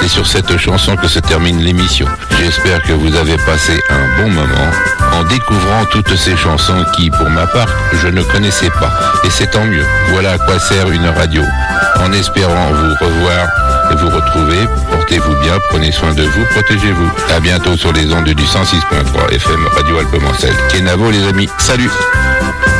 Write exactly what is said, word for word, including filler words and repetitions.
C'est sur cette chanson que se termine l'émission. J'espère que vous avez passé un bon moment en découvrant toutes ces chansons qui, pour ma part, je ne connaissais pas. Et c'est tant mieux. Voilà à quoi sert une radio. En espérant vous revoir et vous retrouver, portez-vous bien, prenez soin de vous, protégez-vous. À bientôt sur les ondes du cent six point trois F M Radio Alpes Mancel. Kenavo les amis, salut!